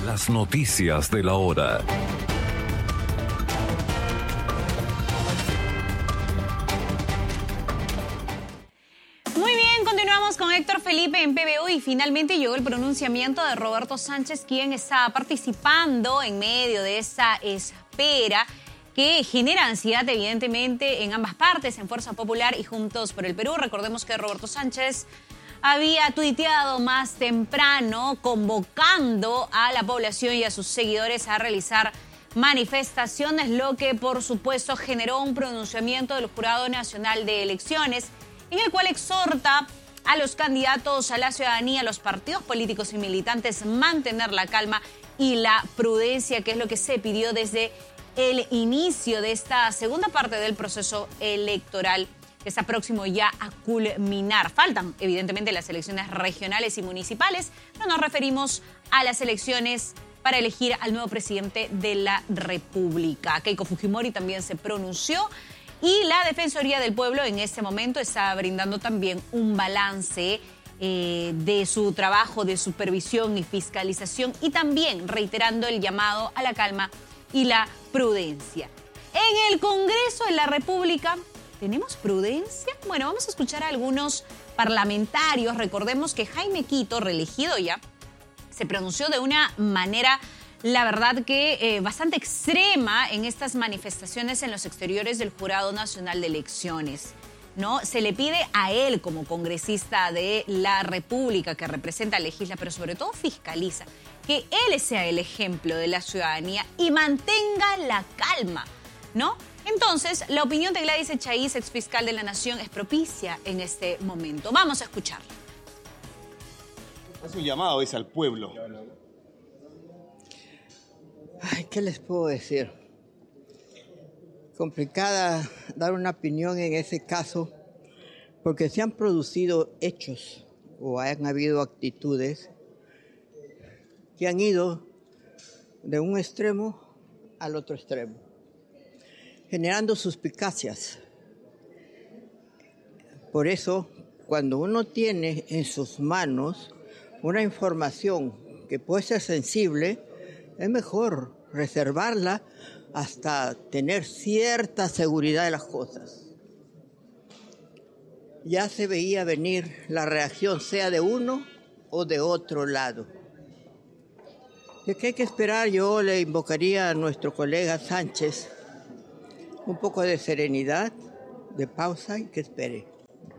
Las noticias de la hora. Muy bien, continuamos con Héctor Felipe en PBO y finalmente llegó el pronunciamiento de Roberto Sánchez, quien está participando en medio de esa espera que genera ansiedad evidentemente en ambas partes, en Fuerza Popular y Juntos por el Perú. Recordemos que Roberto Sánchez había tuiteado más temprano convocando a la población y a sus seguidores a realizar manifestaciones, lo que por supuesto generó un pronunciamiento del Jurado Nacional de Elecciones, en el cual exhorta a los candidatos, a la ciudadanía, a los partidos políticos y militantes mantener la calma y la prudencia, que es lo que se pidió desde el inicio de esta segunda parte del proceso electoral que está próximo ya a culminar. Faltan, evidentemente, las elecciones regionales y municipales, pero nos referimos a las elecciones para elegir al nuevo presidente de la República. Keiko Fujimori también se pronunció y la Defensoría del Pueblo en este momento está brindando también un balance de su trabajo de supervisión y fiscalización y también reiterando el llamado a la calma y la prudencia. En el Congreso de la República, ¿tenemos prudencia? Bueno, vamos a escuchar a algunos parlamentarios. Recordemos que Jaime Quito, reelegido ya, se pronunció de una manera, la verdad que bastante extrema en estas manifestaciones en los exteriores del Jurado Nacional de Elecciones, ¿no? Se le pide a él como congresista de la República que representa, legisla, pero sobre todo fiscaliza, que él sea el ejemplo de la ciudadanía y mantenga la calma, ¿no? Entonces, la opinión de Gladys Echaíz, exfiscal de la Nación, es propicia en este momento. Vamos a escucharla. Hace un llamado al pueblo. Ay, ¿qué les puedo decir? Complicada dar una opinión en ese caso, porque se han producido hechos o han habido actitudes que han ido de un extremo al otro extremo, generando suspicacias. Por eso, cuando uno tiene en sus manos una información que puede ser sensible, es mejor reservarla hasta tener cierta seguridad de las cosas. Ya se veía venir la reacción, sea de uno o de otro lado. ¿De qué hay que esperar? Yo le invocaría a nuestro colega Sánchez un poco de serenidad, de pausa y que espere.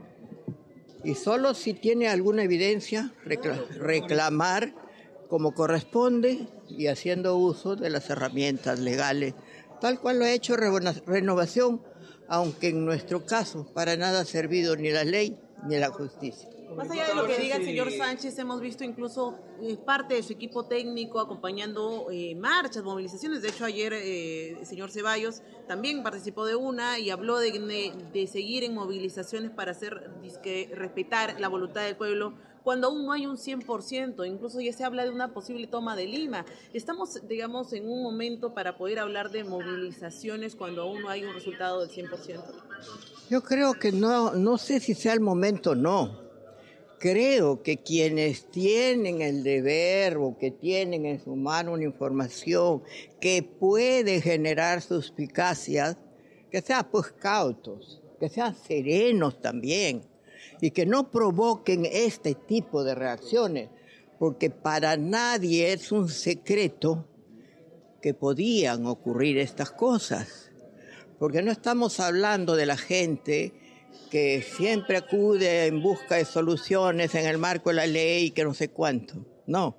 Y solo si tiene alguna evidencia, reclamar como corresponde y haciendo uso de las herramientas legales, tal cual lo ha hecho Renovación, aunque en nuestro caso para nada ha servido ni la ley ni la justicia. Más allá de lo que diga el señor Sánchez, hemos visto incluso parte de su equipo técnico acompañando marchas, movilizaciones. De hecho, ayer el señor Ceballos también participó de una y habló de seguir en movilizaciones para respetar la voluntad del pueblo, cuando aún no hay un 100%, incluso ya se habla de una posible toma de Lima. Estamos, digamos, en un momento para poder hablar de movilizaciones cuando aún no hay un resultado del 100%. Yo creo que no sé si sea el momento o no. Creo que quienes tienen el deber o que tienen en su mano una información que puede generar suspicacias, que sean pues cautos, que sean serenos también y que no provoquen este tipo de reacciones, porque para nadie es un secreto que podían ocurrir estas cosas, porque no estamos hablando de la gente que siempre acude en busca de soluciones en el marco de la ley, que no sé cuánto. No.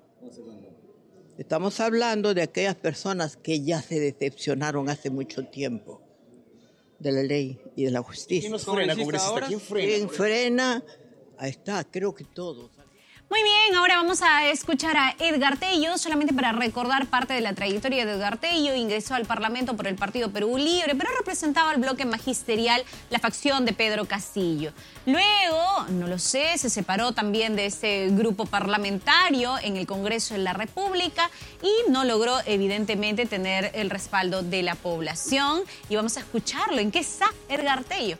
Estamos hablando de aquellas personas que ya se decepcionaron hace mucho tiempo de la ley y de la justicia. ¿Quién nos frena, congresista? ¿Quién frena? ¿Quién frena? Ahí está, creo que todos. Muy bien, ahora vamos a escuchar a Edgar Tello, solamente para recordar parte de la trayectoria de Edgar Tello. Ingresó al Parlamento por el Partido Perú Libre, pero representaba al bloque magisterial, la facción de Pedro Castillo. Luego, no lo sé, se separó también de ese grupo parlamentario en el Congreso de la República y no logró, evidentemente, tener el respaldo de la población. Y vamos a escucharlo. ¿En qué está Edgar Tello?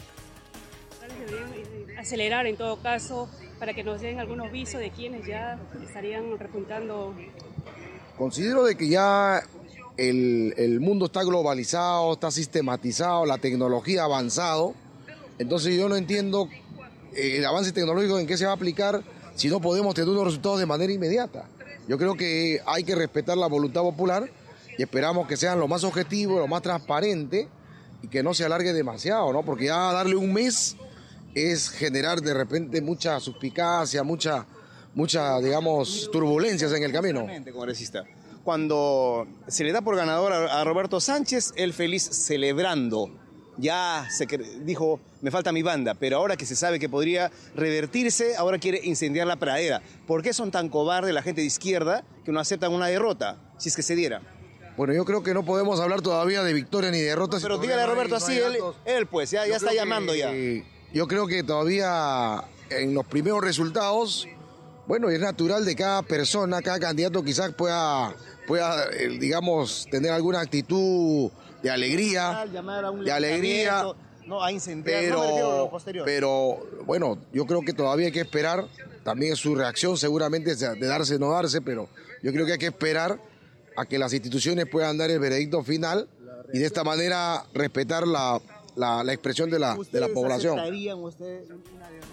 Acelerar, en todo caso, para que nos den algunos visos de quienes ya estarían repuntando Considero de que ya el mundo está globalizado, está sistematizado, la tecnología ha avanzado. Entonces yo no entiendo el avance tecnológico en qué se va a aplicar si no podemos tener unos resultados de manera inmediata. Yo creo que hay que respetar la voluntad popular y esperamos que sean lo más objetivos, lo más transparente y que no se alargue demasiado, ¿no? Porque ya darle un mes es generar de repente mucha suspicacia, mucha, digamos, turbulencias en el camino. Congresista. Cuando se le da por ganador a Roberto Sánchez, él feliz celebrando. Ya dijo, me falta mi banda, pero ahora que se sabe que podría revertirse, ahora quiere incendiar la pradera. ¿Por qué son tan cobardes la gente de izquierda que no aceptan una derrota, si es que se diera? Bueno, yo creo que no podemos hablar todavía de victoria ni derrota. Pero dígale a Roberto así, él pues, ya está llamando ya. Yo creo que todavía en los primeros resultados, bueno, es natural de cada persona, cada candidato quizás pueda digamos, tener alguna actitud de alegría, no, a incendiar, pero bueno, yo creo que todavía hay que esperar, también su reacción seguramente es de darse o no darse, pero yo creo que hay que esperar a que las instituciones puedan dar el veredicto final y de esta manera respetar la expresión de la población. ¿Aceptarían ustedes una derrota?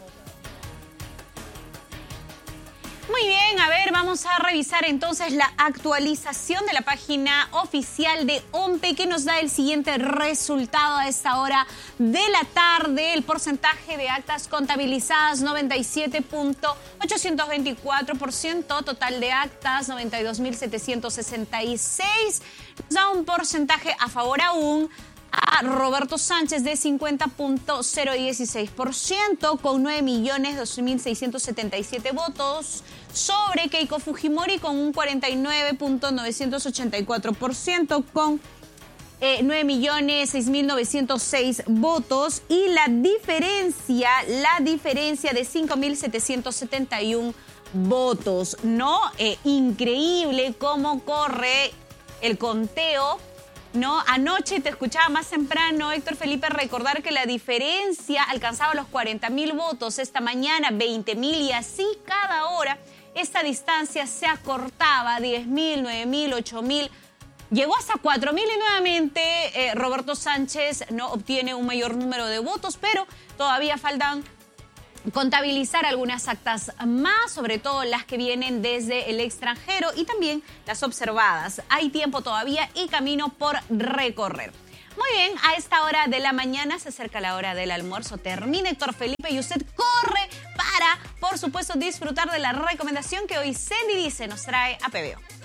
Muy bien, a ver, vamos a revisar entonces la actualización de la página oficial de OMPE que nos da el siguiente resultado a esta hora de la tarde. El porcentaje de actas contabilizadas 97.824%, total de actas 92.766. Nos da un porcentaje a favor aún a Roberto Sánchez de 50.016% con 9.002.677 votos, sobre Keiko Fujimori con un 49.984% con 9.006.906 votos y la diferencia de 5.771 votos, ¿no? Increíble cómo corre el conteo, ¿no? Anoche te escuchaba más temprano, Héctor Felipe, recordar que la diferencia alcanzaba los 40.000 votos, esta mañana 20.000 y así cada hora esta distancia se acortaba, 10.000, 9.000, 8.000, llegó hasta 4.000 y nuevamente Roberto Sánchez no obtiene un mayor número de votos, pero todavía faltan contabilizar algunas actas más, sobre todo las que vienen desde el extranjero y también las observadas. Hay tiempo todavía y camino por recorrer. Muy bien, a esta hora de la mañana se acerca la hora del almuerzo. Termina Héctor Felipe y usted corre para, por supuesto, disfrutar de la recomendación que hoy Sandy Dice nos trae a PBO.